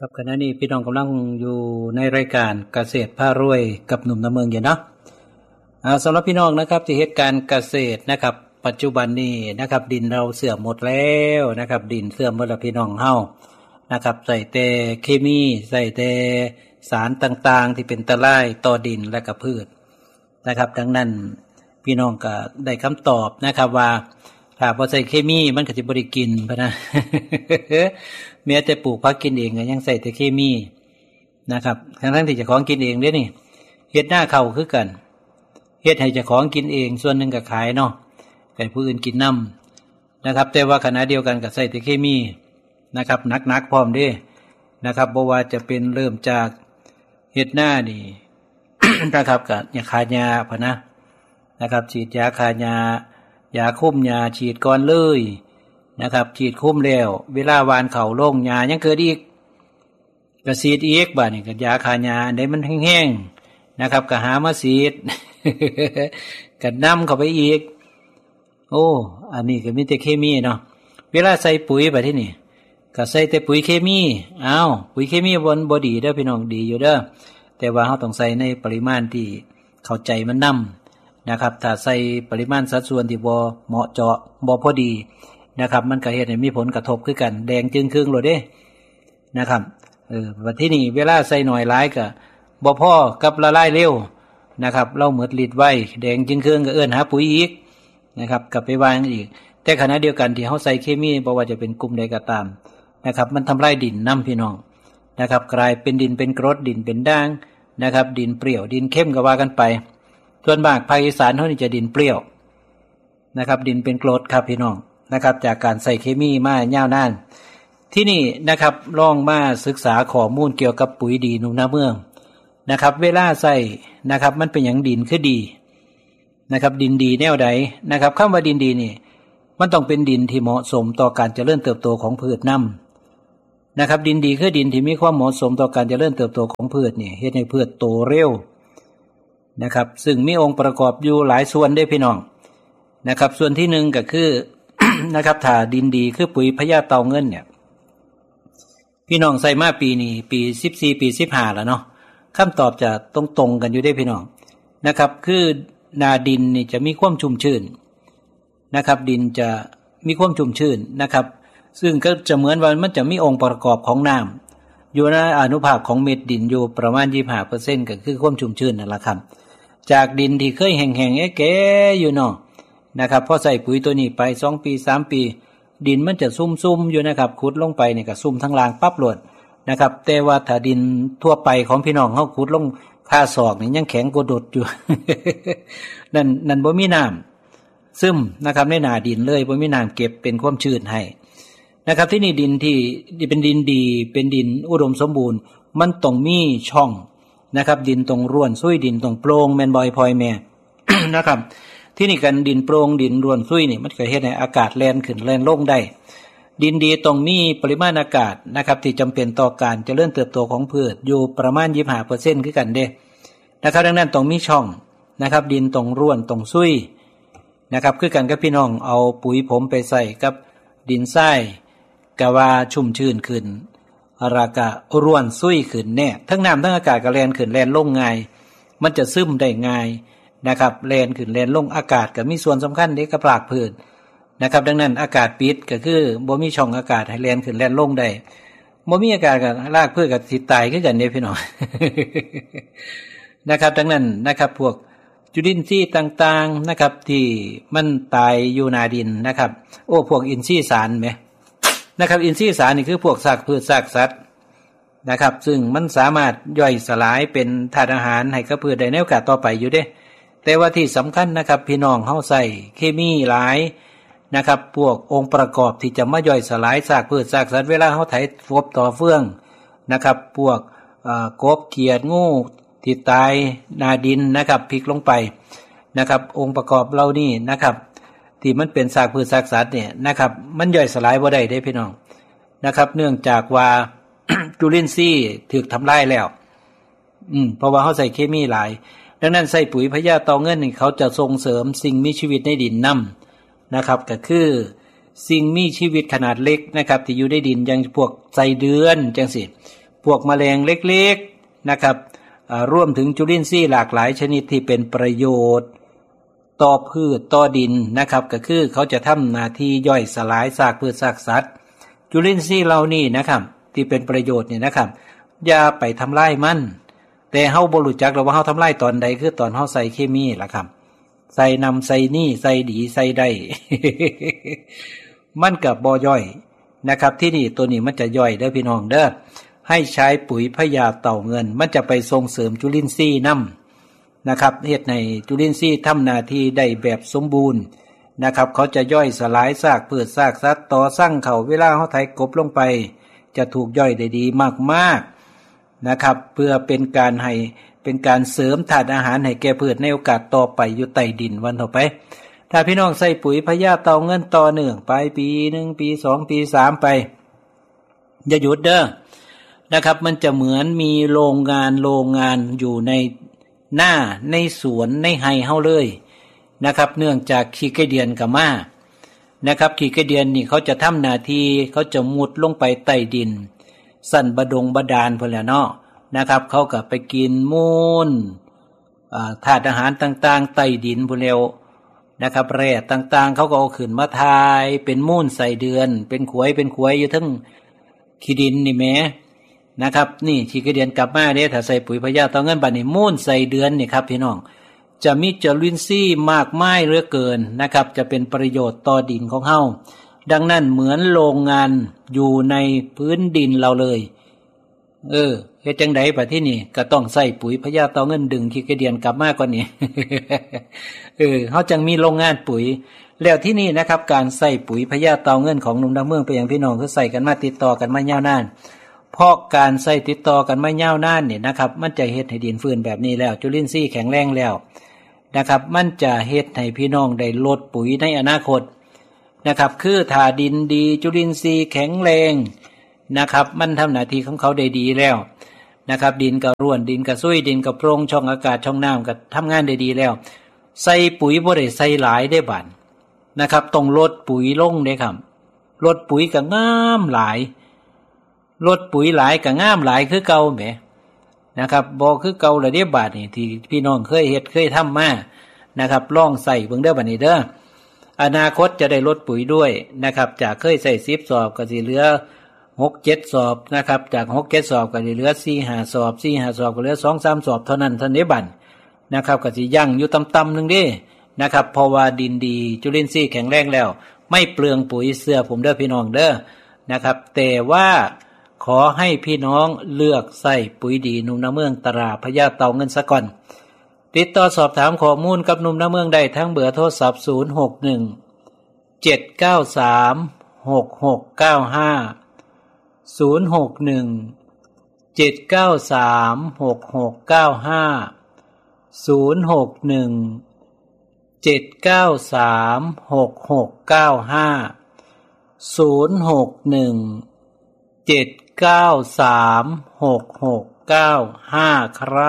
ครับขณะนี้พี่น้องกำลังอยู่ในรายการเกษตรพารวยกับหนุ่มน้ำเมืองอยู่เนาะสำหรับพี่น้องนะครับที่เหตุการณ์เกษตรนะครับปัจจุบันนี้นะครับดินเราเสื่อมหมดแล้วนะครับดินเสื่อมหมดแล้วพี่น้องเฮานะครับใส่แต่เคมีใส่แต่สารต่างๆที่เป็นอันตรายต่อดินและกับพืชนะครับดังนั้นพี่น้องก็ได้คำตอบนะครับว่าถ้าบ่ใส่เคมีมันก็สิบ่ได้กินพะนะ แม้แต่ปลูกผักกินเองก็ยังใส่แต่เคมีนะครับทั้งที่เจ้าของกินเองเด้นี่เฮ็ดหน้าเข้าคือกันเฮ็ดให้เจ้าของกินเองส่วนนึงก็ขายเนาะให้ผู้อื่นกินนำนะครับแต่ว่าขณะเดียวกันก็ใส่แต่เคมีนะครับหนักๆพร้อมเด้นะครับบ่ว่าจะเป็นเริ่มจากเฮ็ดหน้านี่ นะครับก็ยาฆ่าหญ้าพะนะครับฉีดยาฆ่าหญ้ายาคุมหญ้าฉีดก่อนเลยนะครับฉีดคุมแล้วเวลาวานเข้าลงหญ้ายังเกิดอีกก็ฉีดอีกบัดนี้ก็ยาฆ่าหญ้าอันใดมันแห้งๆนะครับก็หามาฉีด ก็นำเข้าไปอีกโอ้อันนี้ก็มีแต่เคมีเนาะเวลาใส่ปุ๋ยบัดทีนี้ก็ใส่แต่ปุ๋ยเคมีอ้าวปุ๋ยเคมีบ่ดีเด้อพี่น้องดีอยู่เด้อแต่ว่าเราต้องใส่ในปริมาณที่เข้าใจมันนำนะครับถ้าใส่ปริมาณสัดส่วนที่บ่เหมาะเจาะบ่พอดีนะครับมันก็เฮ็ดให้มีผลกระทบคือกันแดงจึงครึ่งโลดเด้นะครับบัดทีนี้เวลาใส่น้อยหลายก็บ่พอกับละลายเร็วนะครับเราหมดฤทธิ์ไว้แดงจึงครึ่งก็เอิ้นหาปุ๋ยอีกนะครับกลับไปวางอีกแต่ขณะเดียวกันที่เฮาใส่เคมีบ่ว่าจะเป็นกลุ่มใดก็ตามนะครับมันทำลายดินนํพี่น้องนะครับกลายเป็นดินเป็นกรดดินเป็นด่างนะครับดินเปรี้ยวดินเข้มก็ว่ากันไปส่วนมากภาคอีสานเฮานี่จะดินเปรี้ยวนะครับดินเป็นกรดครับพี่น้องนะครับจากการใส่เคมีมายาวนานที่นี่นะครับลองมาศึกษาข้อมูลเกี่ยวกับปุ๋ยดีหนุ่มนาเมืองนะครับเวลาใส่นะครับมันเป็นหยังดินคือดีนะครับดินดีแนวใดนะครับคำว่าดินดีนี่มันต้องเป็นดินที่เหมาะสมต่อการเจริญเติบโตของพืชนำนะครับดินดีคือดินที่มีความเหมาะสมต่อการเจริญเติบโตของพืชนี่เฮ็ดให้พืชโตเร็วนะครับซึ่งมีองค์ประกอบอยู่หลายส่วนได้พี่น้องนะครับส่วนที่1ก็คือ นะครับถ้าดินดีคือปุ๋ยพญาเต่าเงินเนี่ยพี่น้องใส่มาปีนี้ปี14ปี15แล้วเนาะคำตอบจะตรงๆกันอยู่ได้พี่น้องนะครับคือนาดินนี่จะมีความชุ่มชื้นนะครับดินจะมีความชุ่มชื้นนะครับซึ่งก็จะเหมือนว่ามันจะมีองค์ประกอบของน้ำอยู่ในอนุภาคของเม็ดดินอยู่ประมาณ 25% ก็คือความชุ่มชื้นนั่นแหละครับจากดินที่เคยแห้งๆแก่ๆอยู่เนาะนะครับพอใส่ปุ๋ยตัวนี้ไป2ปี3ปีดินมันจะซุ่มๆอยู่นะครับขุดลงไปนี่ก็ซุ่มทั้งล่างปั๊บโลดนะครับแต่ว่าถ้าดินทั่วไปของพี่น้องเฮาขุดลงค่าศอกนี่ยังแข็งกระดดอยู่ นั่นบ่มีน้ำซึมนะครับในหน้าดินเลยบ่มีน้ำเก็บเป็นความชื้นให้นะครับที่นี่ดินที่เป็นดินดีเป็นดินอุดมสมบูรณ์มันต้องมีช่องนะครับดินตรงร่วนซุยดินตรงโปร่งแม่นบ่อยพลอยแม่ นะครับที่นี่กันดินโปร่งดินร่วนซุยนี่มันก็เฮ็ดให้อากาศแล่นขึ้นแล่นลงได้ดินดีต้องมีปริมาณอากาศนะครับที่จำเป็นต่อการเจริญเติบโตของพืชอยู่ประมาณ 25% คือกันเด้นะครับดังนั้นต้องมีช่องนะครับดินตรงร่วนตรงซุยนะครับคือกันกับพี่น้องเอาปุ๋ยผมไปใส่กับดินทรายก็ว่าชุ่มชื้นขึ้นแล้วก็ร่วนซุยขึ้นแน่ทั้งน้ำทั้งอากาศก็แล่นขึ้นแล่นลงง่ายมันจะซึมได้ง่ายนะครับแล่นขึ้นแล่นลงอากาศก็มีส่วนสำคัญในกับรากพืชนะครับดังนั้นอากาศปิดก็คือบ่มีช่องอากาศให้แล่นขึ้นแล่นลงได้บ่มีอากาศก็รากพืชก็สิตายคือกันเด้พี่น้อง นะครับดังนั้นนะครับพวกจุลินทรีย์ต่างๆนะครับที่มันตายอยู่หน้าดินนะครับพวกอินทรีย์สารแหมนะครับอินทรีย์สารนี่คือพวกซากพืชซากสัตว์นะครับซึ่งมันสามารถย่อยสลายเป็นธาตุอาหารให้กับพืชได้ในโอกาสต่อไปอยู่เด้แต่ว่าที่สำคัญนะครับพี่น้องเฮาใส่เคมีหลายนะครับพวกองค์ประกอบที่จะมาย่อยสลายซากพืชซากสัตว์เวลาเฮาไถกบต่อเฟืองนะครับพวกกบเขียดงูที่ตายหน้าดินนะครับพลิกลงไปนะครับองค์ประกอบเหล่านี้นะครับที่มันเป็นซากพืชซากสัตว์เนี่ยนะครับมันย่อยสลายบ่ได้เด้พี่น้องนะครับเนื่องจากว่า จุลินทรีย์ถูกทำลายแล้วเพราะว่าเฮาใส่เคมีหลายดังนั้นใส่ปุ๋ยพญาเต่าเงินนี่เขาจะส่งเสริมสิ่งมีชีวิตในดินนำนะครับก็คือสิ่งมีชีวิตขนาดเล็กนะครับที่อยู่ในดินอย่างพวกไส้เดือนจังซี่พวกแมลงเล็กๆนะครับรวมถึงจุลินทรีย์หลากหลายชนิดที่เป็นประโยชน์ต่อพืชต่อดินนะครับก็คือเขาจะทำหน้าที่ย่อยสลายซากพืชซากสัตว์จุลินทรีย์เหล่านี้นะครับที่เป็นประโยชน์เนี่ยนะครับอย่าไปทำลายมันแต่เฮาบ่รู้จักหรอกว่าเฮาทำลายตอนใดคือตอนเฮาใส่เคมีล่ะครับใส่นำใส่นี่ใส่ดีใส่ได้ มันก็บ่ย่อยนะครับที่นี่ตัวนี้มันจะย่อยเด้อพี่น้องเด้อให้ใช้ปุ๋ยพญาเต่าเงินมันจะไปส่งเสริมจุลินทรีย์นำนะครับเฮ็ดให้จุลินทรีย์ทำหน้าที่ได้แบบสมบูรณ์นะครับเขาจะย่อยสลายซากพืชซากสัตว์ต่อสั่งเขาเวลาเฮาไถกบลงไปจะถูกย่อยได้ดีมากๆนะครับเพื่อเป็นการเสริมธาตุอาหารให้แก่พืชในโอกาสต่อไปอยู่ใต้ดินวันต่อไปถ้าพี่น้องใส่ปุ๋ยพญาเต่าเงินต่อเนื่องไปปี1ปี2ปี3ไปอย่าหยุดเด้อนะครับมันจะเหมือนมีโรงงานอยู่ในหน้าในสวนในไร่เฮาเลยนะครับเนื่องจากขี้ไก่เดือนกับม้านะครับขี้ไก่เดือนนี่เขาจะทำหน้าที่เขาจะมุดลงไปใต้ดินสั่นบดาลพุ่นแหละเนาะนะครับเขาก็ไปกินมูลธาตุอาหารต่างๆใต้ดินพุ่นแล้วนะครับแร่ต่างๆเขาก็เอาขึ้นมาทายเป็นมูลใส่เดือนเป็นขวยอยู่ทั้งขี้ดินนี่แหมนะครับนี่ขี้ไก่เดือนกลับมาเด้ถ้าใส่ปุ๋ยพญาเต่าเงินบัดนี้มูลใส่เดือนนี่ครับพี่น้องจะมีจุลินทรีย์มากมายเหลือเกินนะครับจะเป็นประโยชน์ต่อดินของเฮาดังนั้นเหมือนโรงงานอยู่ในพื้นดินเราเลยเฮ็ดจังได๋บัดที่นี่ก็ต้องใส่ปุ๋ยพญาเต่าเงินดึงขี้ไก่เดือนกลับมาก่อนนี่ เฮาจังมีโรงงานปุ๋ยแล้วที่นี่นะครับการใส่ปุ๋ยพญาเต่าเงินของหนุ่มดาวเมืองไปยังพี่น้องคือใส่กันมาติดต่อกันมายาวนานเพราะการใส่ติดต่อกันมายาวนานเนี่ยนะครับมันจะเฮ็ดให้ดินฟื้นแบบนี้แล้วจุลินทรีย์แข็งแรงแล้วนะครับมันจะเฮ็ดให้พี่น้องได้ลดปุ๋ยในอนาคตนะครับคือถ้าดินดีจุลินทรีย์แข็งแรงนะครับมันทำหน้าที่ของเขาได้ดีแล้วนะครับดินก็ร่วนดินก็ซุยดินก็โปร่งช่องอากาศช่องน้ำก็ทำงานได้ดีแล้วใส่ปุ๋ยบ่ได้ใส่หลายได้บัดนะครับต้องลดปุ๋ยลงเด้ครับลดปุ๋ยก็งามหลายลดปุ๋ยหลายก็งามหลายคือเก่าแหมนะครับบ่คือเก่าละเด้บาดนี่ที่พี่น้องเคยเฮ็ดเคยทำมานะครับลองใส่เบิ่งเด้อบัดนี้เด้ออนาคตจะได้ลดปุ๋ยด้วยนะครับจากเคยใส่10สอบก็สิเหลือ6-7 สอบนะครับจาก6-7 สอบก็สิเหลือ4-5 สอบ4-5 สอบก็เหลือ2-3 สอบเท่านั้นเด้บัดนะครับก็สิยั่งอยู่ต่ำๆนึงเด้นะครับเพราะว่าดินดีจุลินทรีย์แข็งแรงแล้วไม่เปลืองปุ๋ยเสื้อผมเด้อพี่น้องเด้อนะครับแต่ว่าขอให้พี่น้องเลือกใส่ปุ๋ยดีหนุ่มนาเมืองตราพญาเต่าเงินซะก่อนติดต่อสอบถามข้อมูลกับหนุ่มนาเมืองได้ทั้งเบอร์โทรศัพท์061 793 6695 061 793 6695 061 793 6695 061 793 6695ครับ